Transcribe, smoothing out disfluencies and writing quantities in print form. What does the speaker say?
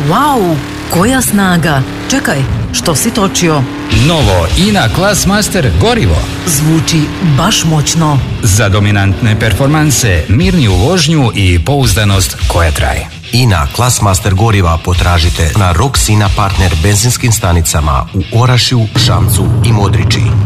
Wow, koja snaga! Čekaj, što si točio? Novo INA Classmaster gorivo. Zvuči baš moćno. Za dominantne performanse, mirniju vožnju i pouzdanost koja traje. INA Classmaster goriva potražite na Roxina partner benzinskim stanicama u Orašju, Šamcu i Modriči.